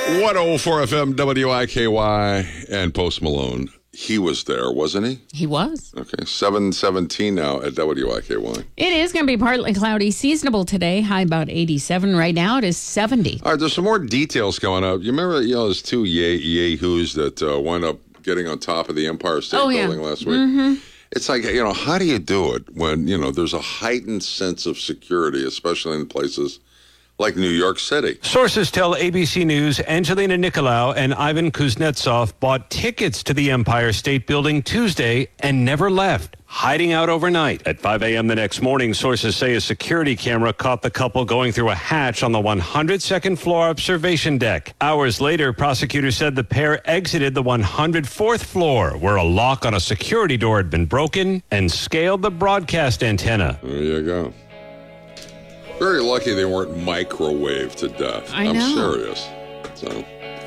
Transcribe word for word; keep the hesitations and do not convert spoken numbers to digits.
one oh four F M W I K Y and Post Malone. He was there, wasn't he? He was. Okay, seven seventeen now at W I K Y. It is going to be partly cloudy, seasonable today, high about eighty-seven. Right now it is seventy. All right, there's some more details coming up. You remember, you know, those two yay- yahoos that uh, wound up getting on top of the Empire State oh, yeah. Building last week? Mm-hmm. It's like, you know, how do you do it when, you know, there's a heightened sense of security, especially in places like New York City? Sources tell A B C News Angelina Nicolaou and Ivan Kuznetsov bought tickets to the Empire State Building Tuesday and never left, hiding out overnight. At five a.m. the next morning, sources say a security camera caught the couple going through a hatch on the one hundred second floor observation deck. Hours later, prosecutors said the pair exited the one hundred fourth floor, where a lock on a security door had been broken, and scaled the broadcast antenna. There you go. Very lucky they weren't microwaved to death. I I'm know. serious. So